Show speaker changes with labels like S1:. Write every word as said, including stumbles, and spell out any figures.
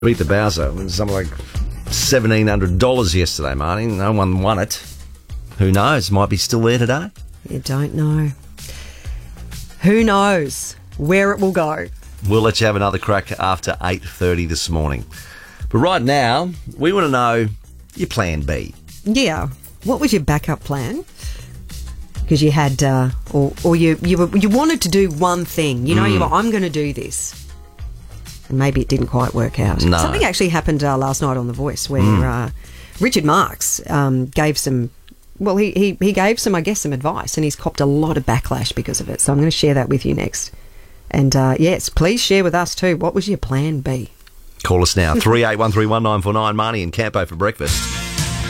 S1: Beat the Bowser. It was something like seventeen hundred dollars yesterday, Marty. No one won it. Who knows? Might be still there today.
S2: You don't know. Who knows where it will go?
S1: We'll let you have another crack after eight thirty this morning. But right now, we want to know your plan B.
S2: Yeah. What was your backup plan? Because you had, uh, or, or you you, were, you wanted to do one thing. You know, mm. you were, I'm going to do this. And maybe it didn't quite work out.
S1: No.
S2: Something actually happened uh, last night on The Voice where mm. uh, Richard Marx um, gave some, well, he, he, he gave some, I guess, some advice, and he's copped a lot of backlash because of it. So I'm going to share that with you next. And, uh, yes, please share with us too. What was your plan B?
S1: Call us now, three eight one three one nine four nine, Marnie and Campo for breakfast.